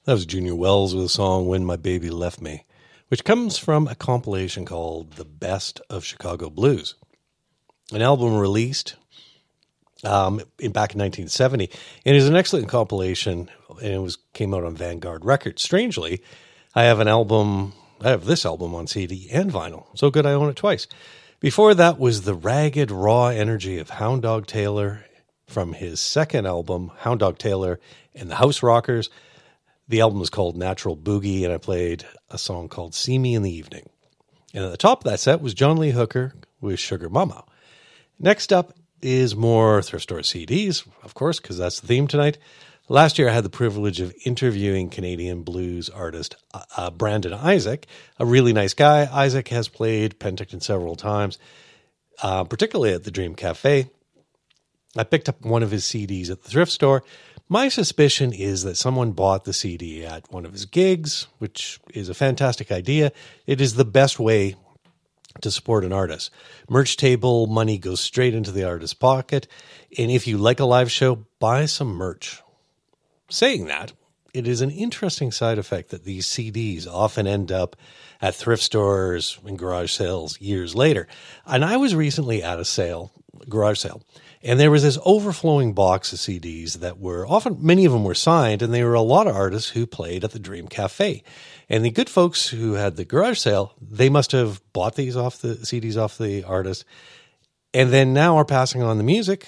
That was Junior Wells with a song When My Baby Left Me, which comes from a compilation called The Best of Chicago Blues, an album released back in 1970. And it is an excellent compilation, and it came out on Vanguard Records. Strangely, I have this album on CD and vinyl. So good I own it twice. Before that was the ragged, raw energy of Hound Dog Taylor from his second album, Hound Dog Taylor and the House Rockers. The album is called Natural Boogie, and I played a song called See Me in the Evening. And at the top of that set was John Lee Hooker with Sugar Mama. Next up is more thrift store CDs, of course, because that's the theme tonight. Last year, I had the privilege of interviewing Canadian blues artist Brandon Isaac, a really nice guy. Isaac has played Penticton several times, particularly at the Dream Cafe. I picked up one of his CDs at the thrift store. My suspicion is that someone bought the CD at one of his gigs, which is a fantastic idea. It is the best way to support an artist. Merch table money goes straight into the artist's pocket. And if you like a live show, buy some merch. Saying that, it is an interesting side effect that these CDs often end up at thrift stores and garage sales years later. And I was recently at a garage sale, and there was this overflowing box of CDs that were many of them were signed, and there were a lot of artists who played at the Dream Cafe. And the good folks who had the garage sale, they must have bought these CDs off the artist, and then now are passing on the music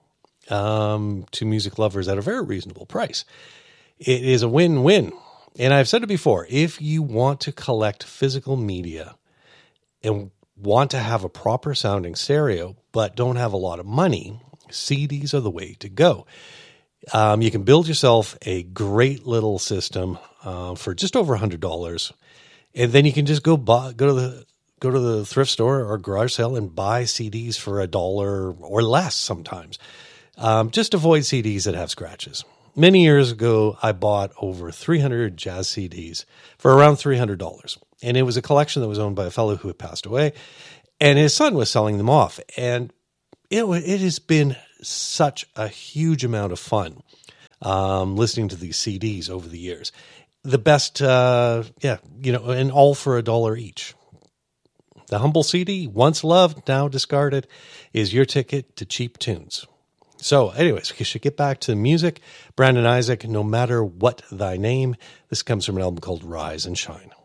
to music lovers at a very reasonable price. It is a win-win. And I've said it before, if you want to collect physical media and want to have a proper sounding stereo, but don't have a lot of money, CDs are the way to go. You can build yourself a great little system for just over $100, and then you can just go to the thrift store or garage sale and buy CDs for $1 or less sometimes. Just avoid CDs that have scratches. Many years ago, I bought over 300 jazz CDs for around $300. And it was a collection that was owned by a fellow who had passed away, and his son was selling them off. And it has been such a huge amount of fun listening to these CDs over the years. The best, and all for $1 each. The humble CD, once loved, now discarded, is your ticket to cheap tunes. So anyways, we should get back to music. Brandon Isaac, No Matter What Thy Name. This comes from an album called Rise and Shine.